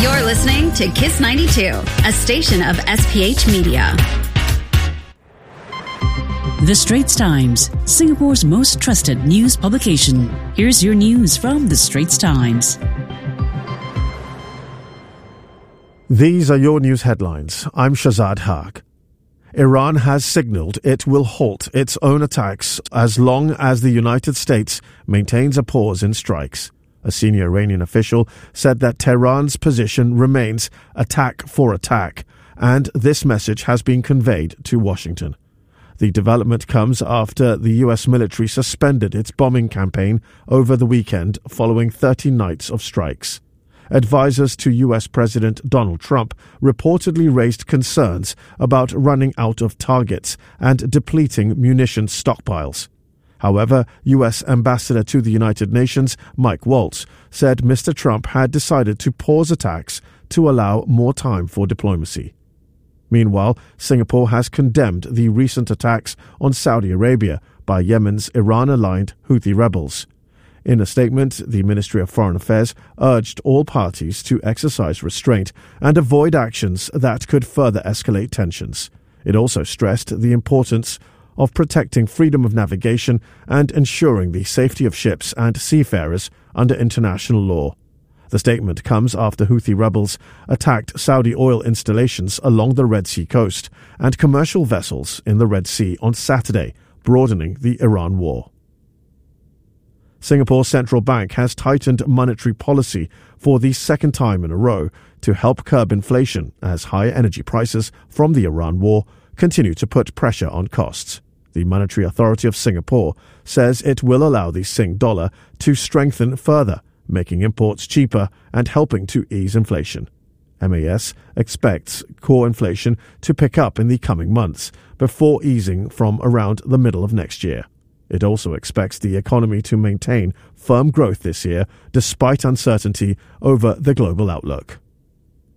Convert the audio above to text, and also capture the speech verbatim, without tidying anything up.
You're listening to Kiss ninety-two, a station of S P H Media. The Straits Times, Singapore's most trusted news publication. Here's your news from The Straits Times. These are your news headlines. I'm Shazad Haq. Iran has signaled it will halt its own attacks as long as the United States maintains a pause in strikes. A senior Iranian official said that Tehran's position remains attack for attack, and this message has been conveyed to Washington. The development comes after the U S military suspended its bombing campaign over the weekend following thirty nights of strikes. Advisors to U S President Donald Trump reportedly raised concerns about running out of targets and depleting munitions stockpiles. However, U S Ambassador to the United Nations Mike Waltz said Mister Trump had decided to pause attacks to allow more time for diplomacy. Meanwhile, Singapore has condemned the recent attacks on Saudi Arabia by Yemen's Iran-aligned Houthi rebels. In a statement, the Ministry of Foreign Affairs urged all parties to exercise restraint and avoid actions that could further escalate tensions. It also stressed the importance of protecting freedom of navigation and ensuring the safety of ships and seafarers under international law. The statement comes after Houthi rebels attacked Saudi oil installations along the Red Sea coast and commercial vessels in the Red Sea on Saturday, broadening the Iran war. Singapore's central bank has tightened monetary policy for the second time in a row to help curb inflation as higher energy prices from the Iran war continue to put pressure on costs. The Monetary Authority of Singapore says it will allow the Sing dollar to strengthen further, making imports cheaper and helping to ease inflation. M A S expects core inflation to pick up in the coming months before easing from around the middle of next year. It also expects the economy to maintain firm growth this year despite uncertainty over the global outlook.